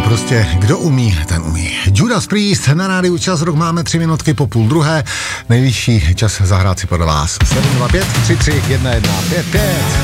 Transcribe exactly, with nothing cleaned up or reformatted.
Prostě kdo umí, ten umí. Judas Priest na rádiu Čas Rock, máme tři minutky po půl druhé. Nejvyšší čas zahrát si podle vás. sedm dva pět tři tři jedna jedna pět pět.